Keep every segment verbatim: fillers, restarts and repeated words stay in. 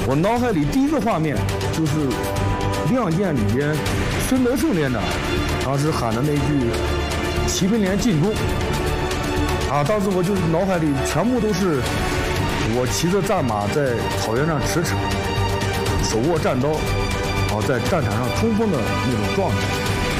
我脑海里第一个画面就是《亮剑》里边孙德胜连长当时喊的那句“骑兵连进攻”，啊，当时我就脑海里全部都是我骑着战马在草原上驰骋，手握战刀，然后在战场上冲锋的那种状态。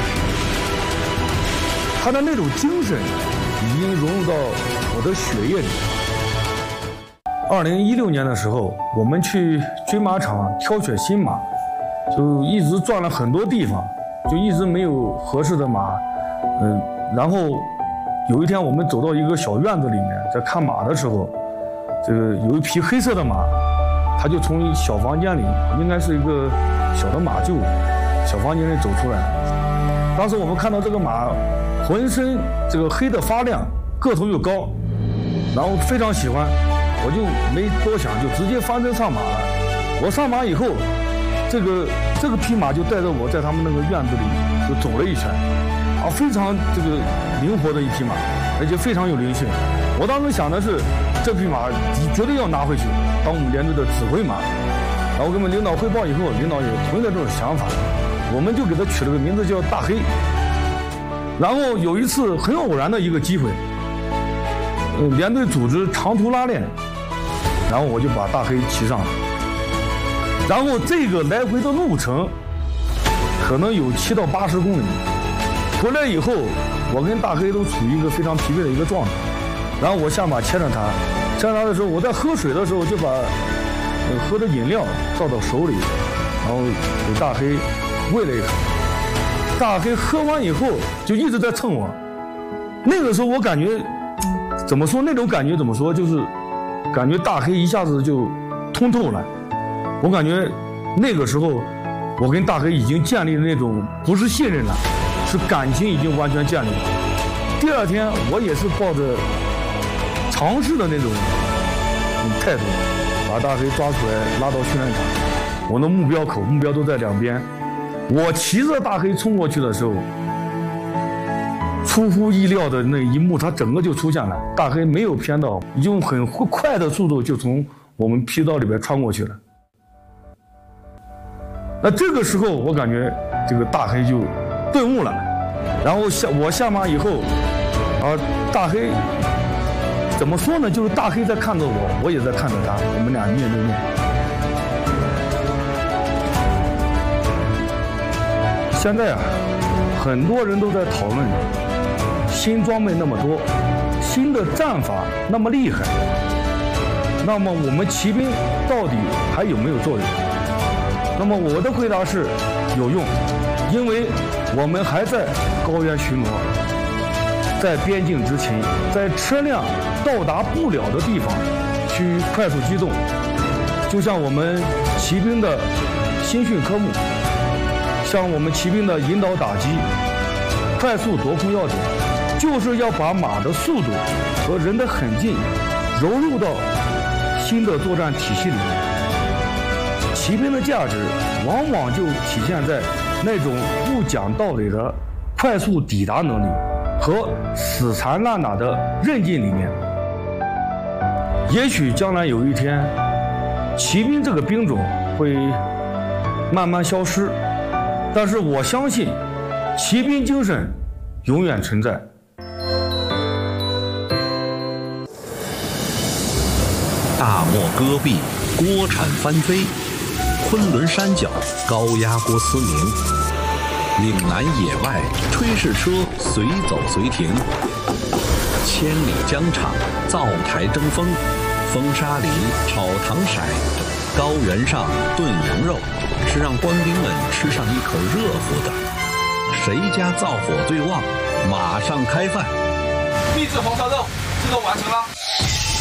他的那种精神已经融入到我的血液里。二零一六年的时候，我们去军马场挑选新马，就一直转了很多地方，就一直没有合适的马。嗯，然后有一天我们走到一个小院子里面，在看马的时候，这个有一匹黑色的马，它就从小房间里，应该是一个小的马厩，小房间里走出来。当时我们看到这个马浑身这个黑的发亮，个头又高，然后非常喜欢，我就没多想，就直接翻身上马了。我上马以后，这个这个匹马就带着我在他们那个院子里就走了一圈，啊，非常这个灵活的一匹马，而且非常有灵性。我当时想的是，这匹马绝对要拿回去当我们连队的指挥马。然后跟我们领导汇报以后，领导有同样的这种想法，我们就给它取了个名字叫大黑。然后有一次很偶然的一个机会，呃，连队组织长途拉练，然后我就把大黑骑上了。然后这个来回的路程可能有七到八十公里。回来以后，我跟大黑都处于一个非常疲惫的一个状态。然后我下马牵着他，牵着他的时候，我在喝水的时候就把呃喝的饮料倒到手里，然后给大黑喂了一口。大黑喝完以后就一直在蹭我，那个时候我感觉怎么说，那种感觉怎么说，就是感觉大黑一下子就通透了。我感觉那个时候我跟大黑已经建立了那种不是信任了，是感情已经完全建立了。第二天我也是抱着尝试的那种态度，把大黑抓出来拉到训练场，我的目标口目标都在两边。我骑着大黑冲过去的时候，出乎意料的那一幕，它整个就出现了。大黑没有偏道，用很快的速度就从我们劈道里边穿过去了。那这个时候，我感觉这个大黑就顿悟了。然后下我下马以后，啊，大黑怎么说呢？就是大黑在看着我，我也在看着他，我们俩面对面。现在啊，很多人都在讨论新装备那么多，新的战法那么厉害，那么我们骑兵到底还有没有作用？那么我的回答是有用，因为我们还在高原巡逻，在边境执勤，在车辆到达不了的地方去快速机动，就像我们骑兵的新训科目，像我们骑兵的引导打击、快速夺空要点，就是要把马的速度和人的狠劲揉入到新的作战体系里面。骑兵的价值往往就体现在那种不讲道理的快速抵达能力和死缠烂打的韧劲里面。也许将来有一天，骑兵这个兵种会慢慢消失，但是我相信骑兵精神永远存在。 大漠戈壁，锅铲翻飞；昆仑山脚，高压锅嘶鸣；岭南野外，炊事车随走随停；千里疆场，灶台争锋；风沙里炒糖色；高原上炖羊肉，是让官兵们吃上一口热乎的。谁家灶火最旺，马上开饭。 秘制红烧肉制作完成了。